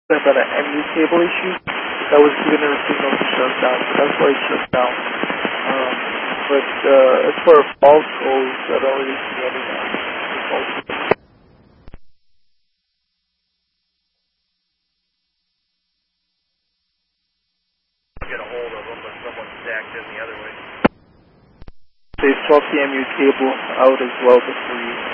about an MU cable issue that was giving it a signal to shut down. So that's why it shut down. But as far as fault goes, I don't really see any fault. Get a hold of them, but someone's stacked in the other way. They swap the MU cable out as well before you